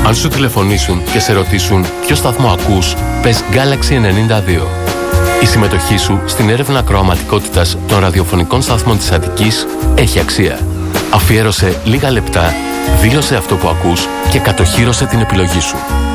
Αν σου τηλεφωνήσουν και σε ρωτήσουν ποιο σταθμό ακούς, πες Galaxy 92. Η συμμετοχή σου στην έρευνα ακροαματικότητας των ραδιοφωνικών σταθμών της Αττικής έχει αξία. Αφιέρωσε λίγα λεπτά, δήλωσε αυτό που ακούς και κατοχύρωσε την επιλογή σου.